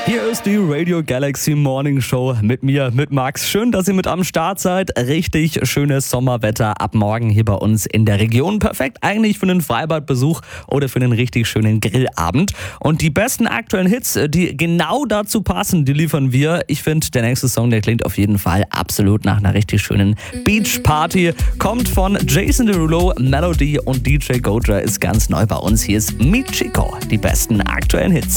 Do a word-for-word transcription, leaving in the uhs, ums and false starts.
Hier ist die Radio Galaxy Morning Show mit mir, mit Max. Schön, dass ihr mit am Start seid. Richtig schönes Sommerwetter ab morgen hier bei uns in der Region. Perfekt eigentlich für einen Freibadbesuch oder für einen richtig schönen Grillabend. Und die besten aktuellen Hits, die genau dazu passen, die liefern wir. Ich finde, der nächste Song, der klingt auf jeden Fall absolut nach einer richtig schönen Beach-Party. Kommt von Jason Derulo, Melody und D J Goja ist ganz neu bei uns. Hier ist Meet Chico, die besten aktuellen Hits.